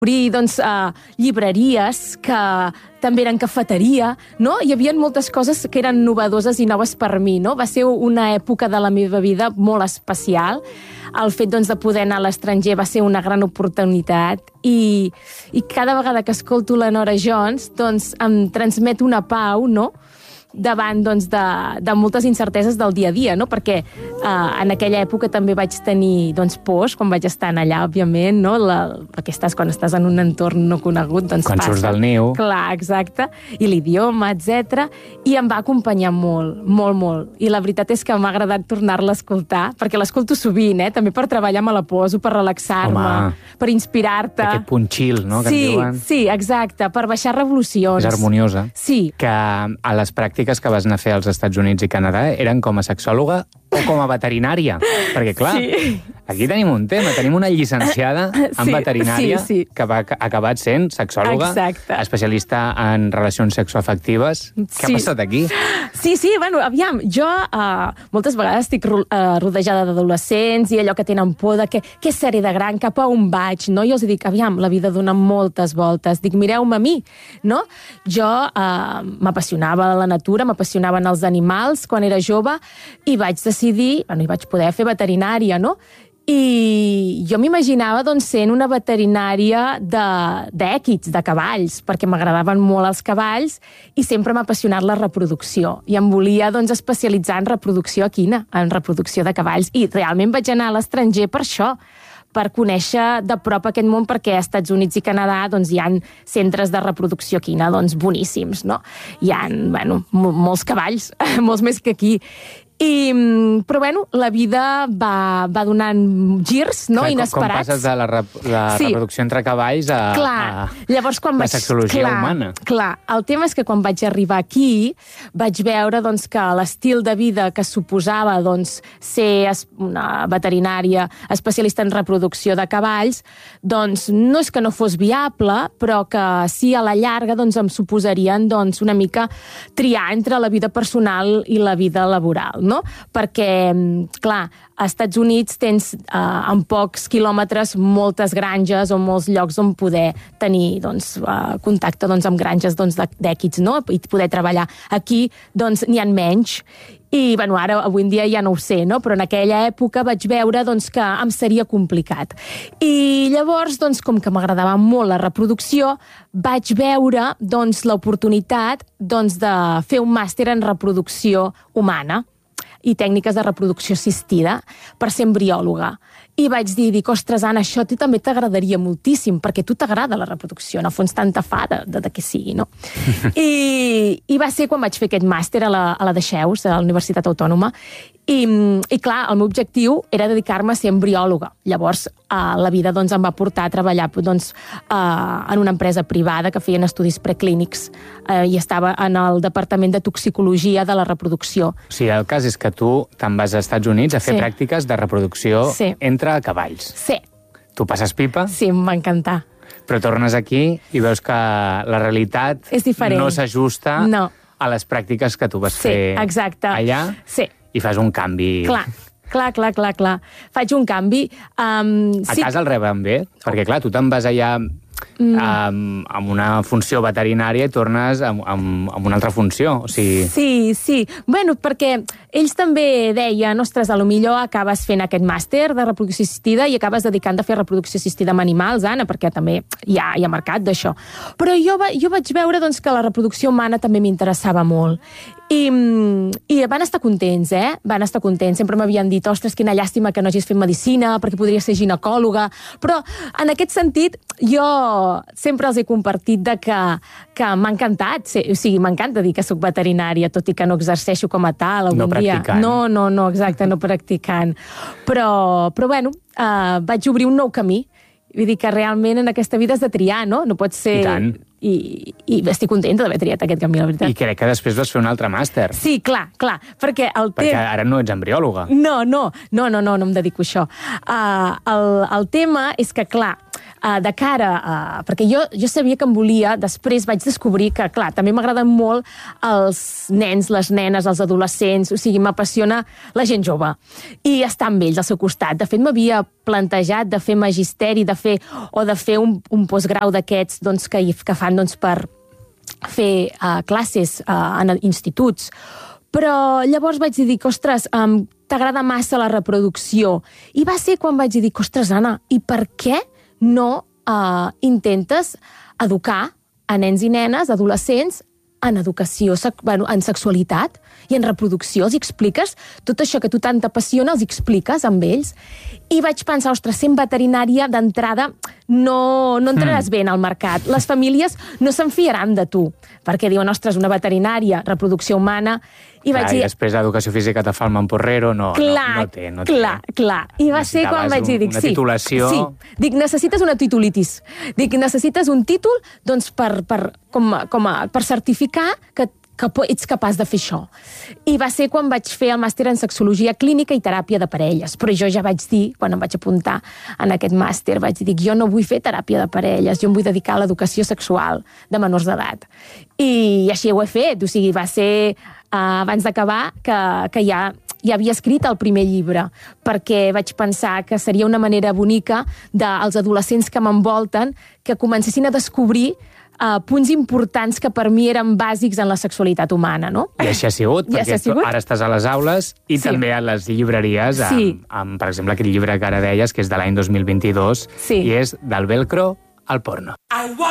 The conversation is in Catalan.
obrir llibreries que també eren cafeteria, no? Hi havia moltes coses que eren novedoses i noves per mi, no? Va ser una època de la meva vida molt especial. El fet de poder anar a l'estranger va ser una gran oportunitat i cada vegada que escolto la Nora Jones em transmet una pau, no?, davant de moltes incerteses del dia a dia, no? Perquè en aquella època també vaig tenir pors quan vaig estar allà, òbviament, no? Perquè quan estàs en un entorn no conegut, quan passa. Surts del niu. Clar, exacte. I l'idioma, etc. I em va acompanyar molt, molt, molt. I la veritat és que m'ha agradat tornar-la a escoltar, perquè l'escolto sovint, també per treballar me la poso, per relaxar-me, per inspirar-te. Aquest punt chill, no?, que en diuen. Sí, exacte, per baixar revolucions. És harmoniosa. Sí. Que a les pràctiques que vas anar a fer als Estats Units i Canadà eren com a sexòloga o com a veterinària? Perquè, clar, aquí tenim un tema. Tenim una llicenciada en veterinària que va acabar sent sexòloga, especialista en relacions sexoafectives. Què ha passat aquí? Sí, bueno, aviam, jo moltes vegades estic rodejada d'adolescents i allò que tenen por de què seré de gran, cap a on vaig, no? Jo els dic, aviam, la vida dona moltes voltes. Dic, mireu-me a mi, no? Jo m'apassionava la natura, m'apassionaven els animals quan era jove i vaig decidir, i vaig poder fer veterinària, no? I jo m'imaginava sent una veterinària d'èquids, de cavalls, perquè m'agradaven molt els cavalls i sempre m'ha apassionat la reproducció. I em volia especialitzar en reproducció equina, en reproducció de cavalls. I realment vaig anar a l'estranger per això, per conèixer de prop aquest món, perquè als Estats Units i Canadà hi ha centres de reproducció equina boníssims, no? Hi ha, molts cavalls, molts més que aquí. Però, la vida va donant girs, no?, inesperats. Com passes de la reproducció entre cavalls a la sexologia humana. Clar, el tema és que quan vaig arribar aquí vaig veure que l'estil de vida que suposava ser una veterinària especialista en reproducció de cavalls, no és que no fos viable, però que sí, a la llarga em suposarien una mica triar entre la vida personal i la vida laboral, no? Perquè, clar, als Estats Units tens en pocs quilòmetres moltes granges o molts llocs on poder tenir contacte amb granges d'èquids, no? I poder treballar. Aquí n'hi ha menys. I, ara, avui en dia ja no ho sé, no? Però en aquella època vaig veure que em seria complicat. I llavors, com que m'agradava molt la reproducció, vaig veure l'oportunitat de fer un màster en reproducció humana i tècniques de reproducció assistida per ser embriòloga. I vaig dir, ostres, Anna, això a tu també t'agradaria moltíssim, perquè a tu t'agrada la reproducció, en el fons tanta fa de que sigui, no? I va ser quan vaig fer aquest màster a la Dexeus, a la Universitat Autònoma, i clar, el meu objectiu era dedicar-me a ser embriòloga. Llavors, la vida em va portar a treballar en una empresa privada que feien estudis preclínics i estava en el departament de toxicologia de la reproducció. O sigui, el cas és que tu te'n vas als Estats Units a fer pràctiques de reproducció entre cavalls. Sí. Tu passes pipa? Sí, em va encantar. Però tornes aquí i veus que la realitat no s'ajusta a les pràctiques que tu vas fer allà i fas un canvi. Clar. Faig un canvi. A casa el reben bé? Perquè, clar, tu te'n vas allà amb una funció veterinària i tornes amb una altra funció. O sigui... Sí. Perquè ells també deien, ostres, potser acabes fent aquest màster de reproducció assistida i acabes dedicant a fer reproducció assistida amb animals, Anna, perquè també hi ha mercat d'això. Però jo vaig veure que la reproducció humana també m'interessava molt. I van estar contents, Van estar contents. Sempre m'havien dit, ostres, quina llàstima que no hagis fet medicina, perquè podria ser ginecòloga. Però, en aquest sentit, jo sempre els he compartit que m'ha encantat. O sigui, m'encanta dir que soc veterinària, tot i que no exerceixo com a tal. No practicant. No, exacte, no practicant. Però vaig obrir un nou camí. Vull dir que realment en aquesta vida has de triar, no? No pots ser... i estic contenta d'haver triat aquest camí, la veritat. I crec que després vas fer un altre màster. Sí, clar, perquè Perquè ara no ets embriòloga. No em dedico a això. El tema és que, clar, de cara perquè jo sabia que em volia, després vaig descobrir que, clar, també m'agraden molt els nens, les nenes, els adolescents, o sigui, m'apassiona la gent jove i estar amb ells al seu costat. De fet, m'havia plantejat de fer magisteri, de fer un postgrau d'aquests doncs, que fan doncs, per fer classes en instituts. Però llavors vaig dir, ostres, t'agrada massa la reproducció. I va ser quan vaig dir, ostres, Anna, i per què no intentes educar a nens i nenes, adolescents, en educació, en sexualitat i en reproducció? Els expliques tot això que a tu tant t'apassiona, els expliques amb ells? I vaig pensar, ostres, sent veterinària d'entrada no entraràs bé en el mercat. Les famílies no se'n fiaran de tu, perquè diuen, ostres, una veterinària, reproducció humana... I vaig dir... I després l'educació física te fa el mamporrero, no té. Clar. I va ser quan vaig dir, una titulació... Sí, dic, necessites una titulitis. Dic, necessites un títol doncs, per certificar que ets capaç de fer això. I va ser quan vaig fer el màster en sexologia clínica i teràpia de parelles. Però jo ja vaig dir, quan em vaig apuntar en aquest màster, vaig dir, jo no vull fer teràpia de parelles, jo em vull dedicar a l'educació sexual de menors d'edat. I així ho he fet. O sigui, va ser abans d'acabar que ja havia escrit el primer llibre, perquè vaig pensar que seria una manera bonica dels adolescents que m'envolten que comencessin a descobrir punts importants que per mi eren bàsics en la sexualitat humana, no? I així ha sigut, perquè ara estàs a les aules i també a les llibreries, amb, per exemple, aquell llibre que ara deies, que és de l'any 2022, i és Del velcro al porno.